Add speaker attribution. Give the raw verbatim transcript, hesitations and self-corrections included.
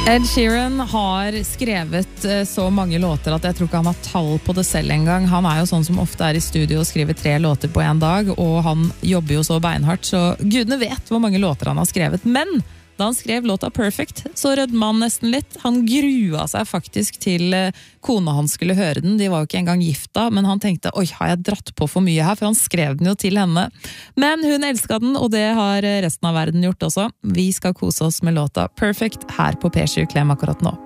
Speaker 1: Ed Sheeran har skrevet så mange låter at jeg tror ikke han har tall på det selv en gang. Han er jo sånn som ofte er i studio og skriver tre låter på en dag, og han jobber jo så beinhardt, så gudene vet hvor mange låter han har skrevet. Men da han skrev låta Perfect, så rødde han nesten litt. Han grua seg faktisk til kona han skulle høre den. De var jo ikke engang gifta, men han tenkte, oi, har jeg dratt på for mye her? For han skrev den jo til henne. Men hun elsket den, og det har resten av verden gjort også. Vi skal kose oss med låta Perfect her på P sju Klem akkurat nå.